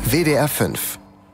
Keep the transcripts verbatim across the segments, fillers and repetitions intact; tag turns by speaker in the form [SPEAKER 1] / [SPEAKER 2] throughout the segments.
[SPEAKER 1] W D R fünf.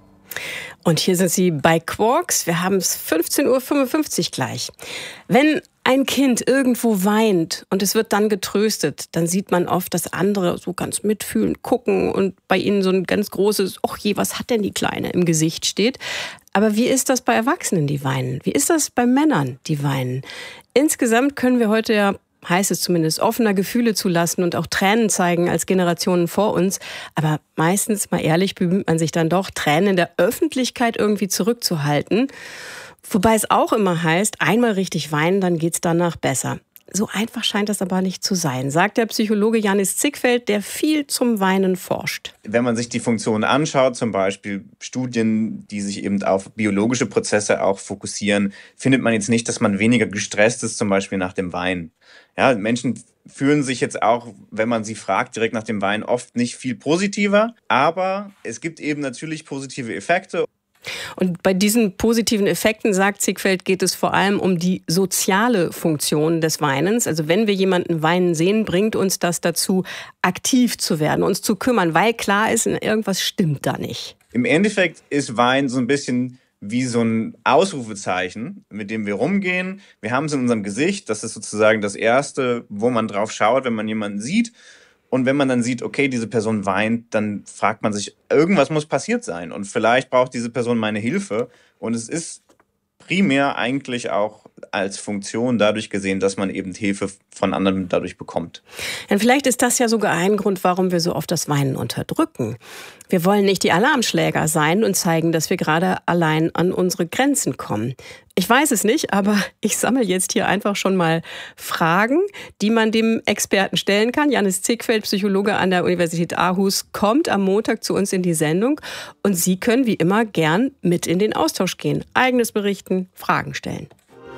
[SPEAKER 2] Und hier sind Sie bei Quarks. Wir haben es fünfzehn Uhr fünfundfünfzig gleich. Wenn ein Kind irgendwo weint und es wird dann getröstet, dann sieht man oft, dass andere so ganz mitfühlend gucken und bei ihnen so ein ganz großes, ach je, was hat denn die Kleine im Gesicht steht. Aber wie ist das bei Erwachsenen, die weinen? Wie ist das bei Männern, die weinen? Insgesamt können wir heute ja, heißt es zumindest, offener Gefühle zulassen und auch Tränen zeigen als Generationen vor uns. Aber meistens, mal ehrlich, bemüht man sich dann doch, Tränen in der Öffentlichkeit irgendwie zurückzuhalten. Wobei es auch immer heißt, einmal richtig weinen, dann geht's danach besser. So einfach scheint das aber nicht zu sein, sagt der Psychologe Janis Zickfeldt, der viel zum Weinen forscht.
[SPEAKER 3] Wenn man sich die Funktionen anschaut, zum Beispiel Studien, die sich eben auf biologische Prozesse auch fokussieren, findet man jetzt nicht, dass man weniger gestresst ist, zum Beispiel nach dem Weinen. Ja, Menschen fühlen sich jetzt auch, wenn man sie fragt, direkt nach dem Weinen oft nicht viel positiver. Aber es gibt eben natürlich positive Effekte.
[SPEAKER 2] Und bei diesen positiven Effekten, sagt Zickfeldt, geht es vor allem um die soziale Funktion des Weinens. Also wenn wir jemanden weinen sehen, bringt uns das dazu, aktiv zu werden, uns zu kümmern, weil klar ist, irgendwas stimmt da nicht.
[SPEAKER 3] Im Endeffekt ist Weinen so ein bisschen wie so ein Ausrufezeichen, mit dem wir rumgehen. Wir haben es in unserem Gesicht. Das ist sozusagen das Erste, wo man drauf schaut, wenn man jemanden sieht. Und wenn man dann sieht, okay, diese Person weint, dann fragt man sich, irgendwas muss passiert sein. Und vielleicht braucht diese Person meine Hilfe. Und es ist primär eigentlich auch als Funktion dadurch gesehen, dass man eben Hilfe von anderen dadurch bekommt.
[SPEAKER 2] Und vielleicht ist das ja sogar ein Grund, warum wir so oft das Weinen unterdrücken. Wir wollen nicht die Alarmschläger sein und zeigen, dass wir gerade allein an unsere Grenzen kommen. Ich weiß es nicht, aber ich sammle jetzt hier einfach schon mal Fragen, die man dem Experten stellen kann. Janis Zickfeldt, Psychologe an der Universität Aarhus, kommt am Montag zu uns in die Sendung. Und Sie können wie immer gern mit in den Austausch gehen. Eigenes berichten, Fragen stellen.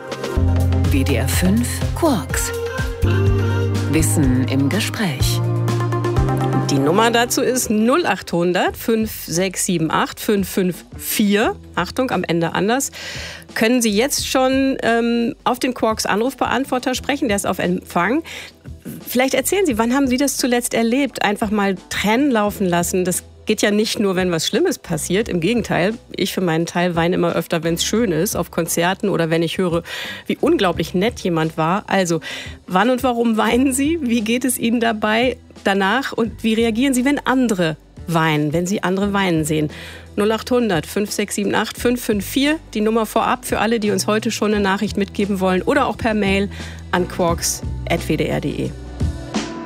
[SPEAKER 4] W D R fünf Quarks. Wissen im Gespräch.
[SPEAKER 2] Die Nummer dazu ist null acht hundert fünf sechs sieben acht fünf fünf vier. Achtung, am Ende anders. Können Sie jetzt schon ähm, auf den Quarks Anrufbeantworter sprechen? Der ist auf Empfang. Vielleicht erzählen Sie, wann haben Sie das zuletzt erlebt? Einfach mal Tränen laufen lassen. Das geht ja nicht nur, wenn was Schlimmes passiert. Im Gegenteil, ich für meinen Teil weine immer öfter, wenn es schön ist, auf Konzerten oder wenn ich höre, wie unglaublich nett jemand war. Also, wann und warum weinen Sie? Wie geht es Ihnen dabei danach? Und wie reagieren Sie, wenn andere weinen, wenn Sie andere weinen sehen? null acht hundert fünf sechs sieben acht fünf fünf vier, die Nummer vorab für alle, die uns heute schon eine Nachricht mitgeben wollen oder auch per Mail an quarks at w d r punkt d e.